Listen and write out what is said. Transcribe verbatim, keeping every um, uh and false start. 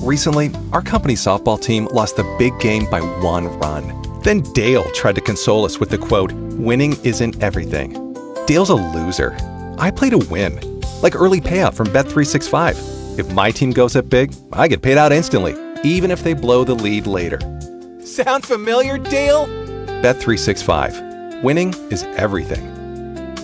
Recently, our company softball team lost the big game by one run. Then Dale tried to console us with the quote, "Winning isn't everything." Dale's a loser. I play to win. Like early payout from Bet three sixty-five. If my team goes up big, I get paid out instantly, even if they blow the lead later. Sound familiar, Dale? Bet three sixty-five. Winning is everything.